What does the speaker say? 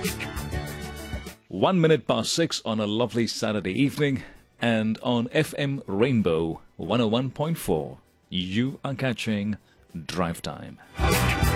1 minute past 6 on a lovely Saturday evening, and on FM Rainbow 101.4, you are catching Drive Time.